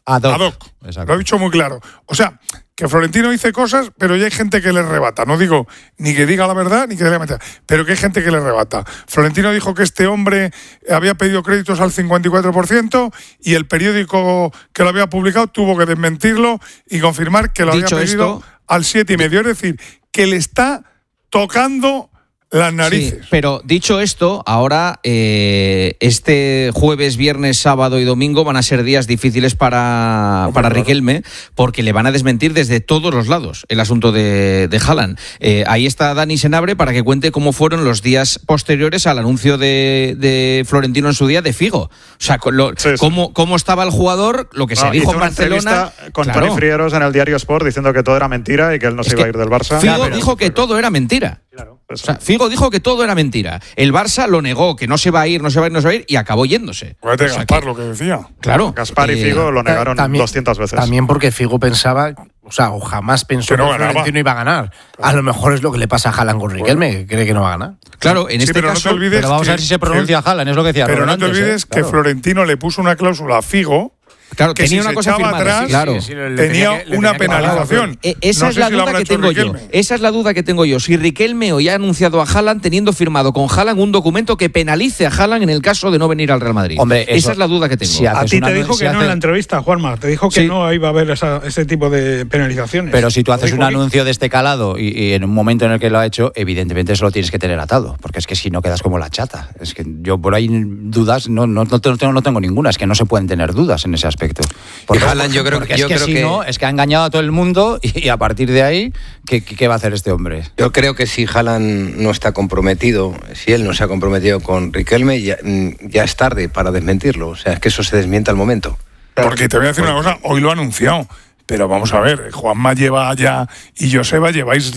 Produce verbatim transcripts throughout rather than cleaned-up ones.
Ad hoc. Ad hoc. Lo ha dicho muy claro. O sea, que Florentino dice cosas, pero ya hay gente que le rebata. No digo ni que diga la verdad ni que diga la mentira, pero que hay gente que le rebata. Florentino dijo que este hombre había pedido créditos al cincuenta y cuatro por ciento y el periódico que lo había publicado tuvo que desmentirlo y confirmar que lo Dicho había pedido esto, al siete y medio. Es decir, que le está tocando las narices. Sí, pero dicho esto, ahora eh, este jueves, viernes, sábado y domingo van a ser días difíciles para, Hombre, para claro. Riquelme, porque le van a desmentir desde todos los lados el asunto de, de Haaland. Eh, ahí está Dani Senabre para que cuente cómo fueron los días posteriores al anuncio de, de Florentino en su día de Figo. O sea, lo, Sí, sí. Cómo, cómo estaba el jugador, lo que se No, dijo hizo en una Barcelona. entrevista con Claro. Toni Frieros en el diario Sport diciendo que todo era mentira y que él no Es se iba que a ir del Barça. Figo Ya, pero- dijo que todo era mentira. Claro, O sea, Figo dijo que todo era mentira. El Barça lo negó, que no se va a ir, no se va a ir, no se va a ir, y acabó yéndose. Acuérdate, O sea Gaspar, que- lo que decía. Claro. Gaspar y eh, Figo lo negaron también- doscientas veces. También porque Figo pensaba, o sea, o jamás pensó Que no que ganaba. Florentino iba a ganar. A lo mejor es lo que le pasa a Haaland con Riquelme, que cree que no va a ganar. Claro, en Sí, este pero no caso. te olvides Pero vamos que- a ver si se pronuncia que- Haaland, es lo que decía Pero Ron no te antes, olvides ¿eh? que Claro. Florentino le puso una cláusula a Figo. Claro, que tenía si una se cosa echaba firmada. atrás, sí, claro. Sí, sí, le- le tenía tenía que- le una tenía que pagar. penalización. Eh, esa No es sé la si lo duda habrá que hecho tengo yo. Riquelme. Esa es la duda que tengo yo. Si Riquelme hoy ha anunciado a Haaland teniendo firmado con Haaland un documento que penalice a Haaland en el caso de no venir al Real Madrid. Hombre, esa eso- es la duda que tengo. si A haces ti una- te dijo si que no hace- en la entrevista, Juanma. Te dijo que Sí. no iba a haber esa- ese tipo de penalizaciones. Pero si tú Lo haces dijo un aquí. anuncio de este calado y, y en un momento en el que lo ha hecho, evidentemente eso lo tienes que tener atado, porque es que si no quedas como la chata. Es que yo por ahí dudas no no, no, tengo, no tengo ninguna, es que no se pueden tener dudas en ese aspecto. Porque, Haaland, yo creo- porque es yo que creo si que- no, es que ha engañado a todo el mundo y, y a partir de ahí, ¿qué, qué, qué va a hacer este hombre? Yo creo que si Haaland no está comprometido, si él no se ha comprometido con Riquelme, ya, mm, ya es tarde para desmentirlo. O sea, es que eso se desmiente al momento. Porque te voy a decir una cosa, hoy lo ha anunciado, pero vamos a ver, Juanma lleva ya y Joseba lleváis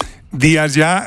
días ya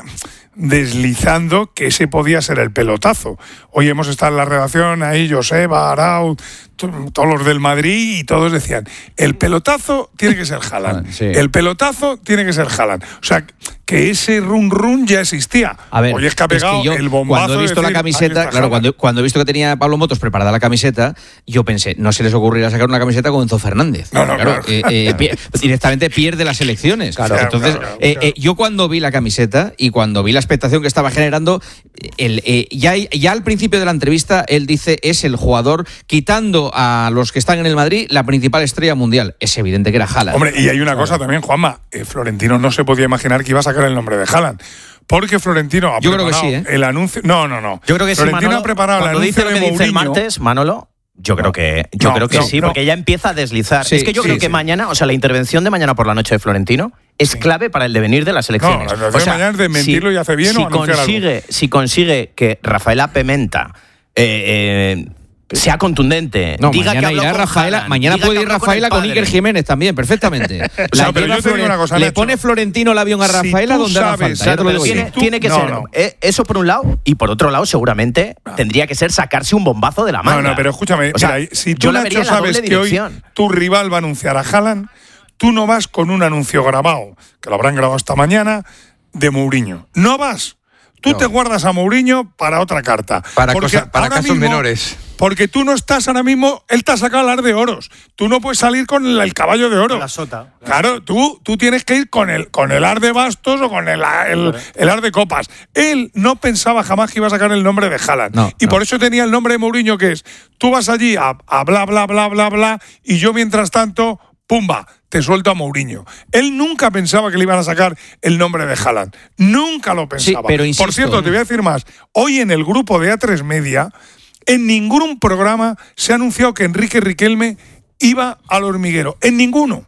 deslizando que ese podía ser el pelotazo. Hoy hemos estado en la redacción, ahí Joseba, Arau, t- todos los del Madrid y todos decían, el pelotazo tiene que ser Haaland, Sí. el pelotazo tiene que ser Haaland. O sea, que ese run run ya existía. A ver, Hoy es que ha pegado yo, el bombazo cuando he de visto la decir, camiseta, "Aquí está claro, Haaland". cuando, cuando he visto que tenía Pablo Motos preparada la camiseta, yo pensé, no se les ocurrirá sacar una camiseta con Enzo Fernández. No, no, claro. eh, eh, pi- directamente pierde las elecciones. Claro, Entonces, claro, eh, claro. eh, yo cuando vi la camiseta y cuando vi la expectación que estaba generando, el, eh, ya, ya al principio de la entrevista él dice es el jugador, quitando a los que están en el Madrid, la principal estrella mundial. Es evidente que era Haaland. Hombre, y hay una cosa también, Juanma. eh, Florentino no se podía imaginar que iba a sacar el nombre de Haaland. Porque Florentino ha Yo creo que preparado sí, ¿eh? el anuncio. No, no, no. Yo creo que sí, Florentino Manolo, ha preparado el cuando anuncio dice lo de que dice el Mourinho. martes, Manolo, yo creo que, yo No, creo que no, sí, no. porque ya empieza a deslizar. Sí, es que yo sí, creo que sí. mañana, o sea, la intervención de mañana por la noche de Florentino es clave para el devenir de las elecciones. No, la intervención O sea, de mañana es desmentirlo y hace bien si o anunciar consigue, Si consigue que Rafaela Pimenta eh, eh, sea contundente, No, diga que mañana habló irá con Rafaela, Haaland, mañana diga puede que ir habló con Rafaela el con, padre. Iker Jiménez también, perfectamente. La No, pero lleva yo te digo Floren- una cosa, le Nacho. pone Florentino el avión a Si Rafaela tú donde haga sabes, falta. Ya te lo Pero digo tiene, yo. tú- tiene que no, ser no. eh, eso por un lado, y por otro lado, seguramente tendría que ser sacarse un bombazo de la manga. No, no, pero escúchame. O sea, mira, si yo tú, la vería Nacho, en la sabes doble que hoy dirección. tu rival va a anunciar a Haaland, tú no vas con un anuncio grabado, que lo habrán grabado esta mañana, de Mourinho. No vas. Tú No. te guardas a Mourinho para otra carta. Para, Porque cosa- para ahora casos mismo- menores. Porque tú no estás ahora mismo, él te ha sacado el ar de oros. Tú no puedes salir con el, el caballo de oro. La sota. Claro, tú, tú tienes que ir con el, con el ar de bastos o con el, el, el ar de copas. Él no pensaba jamás que iba a sacar el nombre de Haaland. No, y no. por eso tenía el nombre de Mourinho, que es, tú vas allí a, a bla, bla, bla, bla, bla, y yo mientras tanto, pumba, te suelto a Mourinho. Él nunca pensaba que le iban a sacar el nombre de Haaland. Nunca lo pensaba. pero insisto, por cierto, te voy a decir más. Hoy en el grupo de A tres Media, en ningún programa se ha anunciado que Enrique Riquelme iba al hormiguero. En ninguno.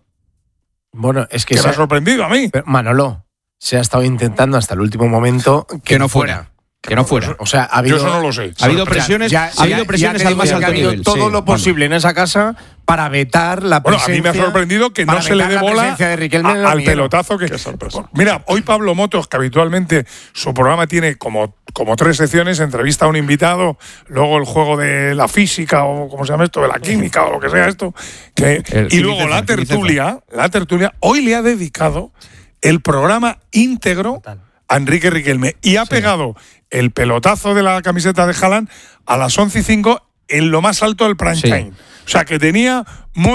Bueno, es que Que se me ha ha- sorprendido a mí. pero, Manolo, se ha estado intentando hasta el último momento que, Que no fuera. Que no fuera. O sea, ha Yo habido, eso no lo sé. Ha habido o sea, presiones, ya- ha habido ya- presiones ya te al más digo que alto ha habido nivel. todo Sí, lo posible en esa casa para vetar la Bueno, a presencia. mí me ha sorprendido que no para se le vetar dé la bola presencia de Riquelme en el a- al hormiguero. pelotazo que. Qué sorpresa. Mira, hoy Pablo Motos, que habitualmente su programa tiene como, como tres secciones, entrevista a un invitado, luego el juego de la física o como se llama esto, de la química o lo que sea esto, que, El y luego quimicefa, la el quimicefa. tertulia, la tertulia, hoy le ha dedicado el programa íntegro a Enrique Riquelme y ha pegado el pelotazo de la camiseta de Haaland a las once y cinco en lo más alto del prime Sí. time. O sea, que tenía muy